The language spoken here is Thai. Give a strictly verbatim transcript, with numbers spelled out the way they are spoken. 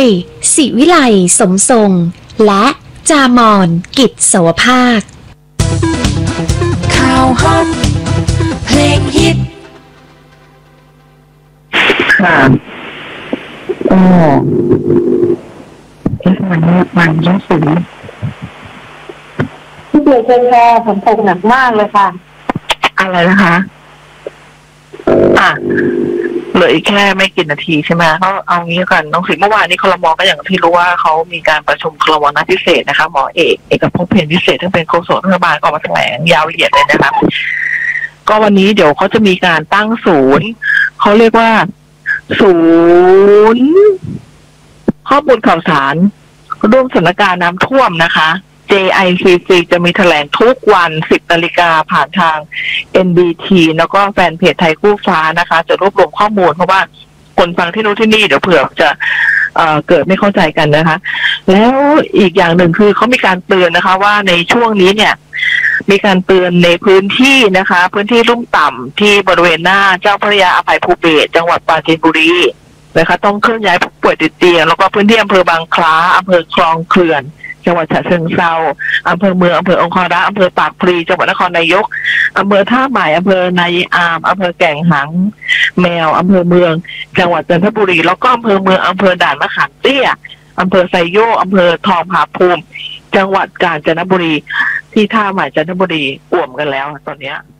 ศิวิไลสมทรงและจามอนกิจโสภาคข่าวฮอตเพลงฮิตค่ะโอ้เอ๊ะมันเงียบมันยังสูงที่เกิดเชิญค่ะฝนตกหนักมากเลยค่ะอะไรนะคะอ่ะเหลืออีกแค่ไม่กี่นาทีใช่ไหมเขาเอางี้กันน้องสิเมื่อวานนี้ครม.ก็อย่างที่รู้ว่าเขามีการประชุมครม.นัดพิเศษนะคะหมอเอกเอกภพเพียรพิเศษที่เป็นโฆษกรัฐบาลก็มาแถลงยาวละเอียดเลยนะคะก็วันนี้เดี๋ยวเขาจะมีการตั้งศูนย์เขาเรียกว่าศูนย์ข้อมูลข่าวสารร่วมสถานการณ์น้ำท่วมนะคะ เจ ไอ ซี ซี จะมีแถลงทุกวันสิบนาฬิกาผ่านทาง เอ็น บี ที แล้วก็แฟนเพจไทยคู่ฟ้านะคะจะรวบรวมข้อมูลเพราะว่าคนฟังที่นู้นที่นี่เดี๋ยวเผื่อจะเอ่อเกิดไม่เข้าใจกันนะคะแล้วอีกอย่างหนึ่งคือเขามีการเตือนนะคะว่าในช่วงนี้เนี่ยมีการเตือนในพื้นที่นะคะพื้นที่ลุ่มต่ำที่บริเวณหน้าเจ้าพระยาอภัยภูเบศรจังหวัดปราจีนบุรีนะคะต้องเคลื่อนย้ายผู้ป่วยติดเตียงแล้วก็พื้นที่อำเภอบางคล้าอำเภอคลองเขื่อนจังหวัดฉะเชิงเทราอำเภอเมืองอำเภอองคารักษ์อำเภอปากพลีจังหวัดนครนายกอำเภอท่าใหม่อำเภอนายอามอำเภอแก่งหางแมวอำเภอเมืองจังหวัดจันทบุรีแล้วก็อำเภอเมืองอำเภอด่านมะขามเตี้ยอำเภอไซโยกอำเภอทองผาภูมิจังหวัดกาญจนบุรีที่ท่าใหม่จันทบุรีอ่วมกันแล้วตอนนี้